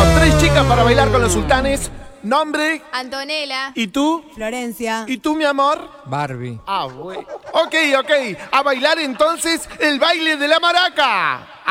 3 chicas para bailar con los sultanes. Nombre. Antonella. ¿Y tú? Florencia. ¿Y tú, mi amor? Barbie. Ah, güey. Ok. A bailar entonces el baile de la maraca.